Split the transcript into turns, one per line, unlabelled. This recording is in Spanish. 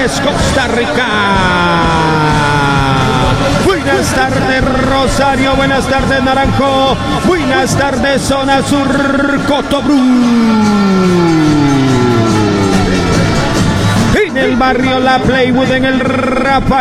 tardes, Costa Rica. Buenas tardes, Rosario. Buenas tardes, Naranjo. Buenas tardes, zona sur, Cotobrú. En el barrio La Playwood, en el Rapa.